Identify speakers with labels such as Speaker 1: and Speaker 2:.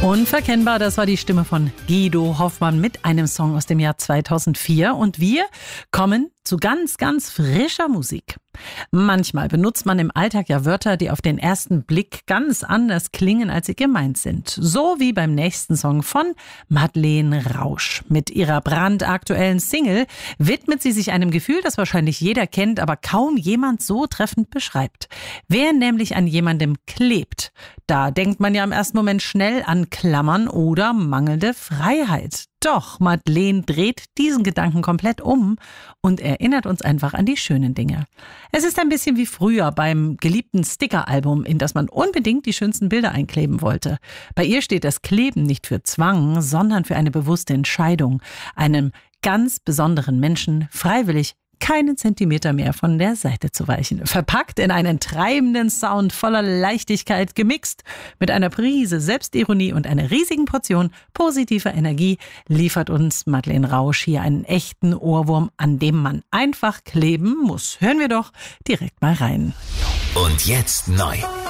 Speaker 1: Unverkennbar, das war die Stimme von Guido Hoffmann mit einem Song aus dem Jahr 2004. Und wir kommen zu ganz, ganz frischer Musik. Manchmal benutzt man im Alltag ja Wörter, die auf den ersten Blick ganz anders klingen, als sie gemeint sind. So wie beim nächsten Song von Madeleine Rausch. Mit ihrer brandaktuellen Single widmet sie sich einem Gefühl, das wahrscheinlich jeder kennt, aber kaum jemand so treffend beschreibt. Wer nämlich an jemandem klebt, da denkt man ja im ersten Moment schnell an Klammern oder mangelnde Freiheit. Doch Madeleine dreht diesen Gedanken komplett um und erinnert uns einfach an die schönen Dinge. Es ist ein bisschen wie früher beim geliebten Sticker-Album, in das man unbedingt die schönsten Bilder einkleben wollte. Bei ihr steht das Kleben nicht für Zwang, sondern für eine bewusste Entscheidung, einem ganz besonderen Menschen freiwillig keinen Zentimeter mehr von der Seite zu weichen. Verpackt in einen treibenden Sound voller Leichtigkeit, gemixt mit einer Prise Selbstironie und einer riesigen Portion positiver Energie, liefert uns Madeleine Rausch hier einen echten Ohrwurm, an dem man einfach kleben muss. Hören wir doch direkt mal rein.
Speaker 2: Und jetzt neu.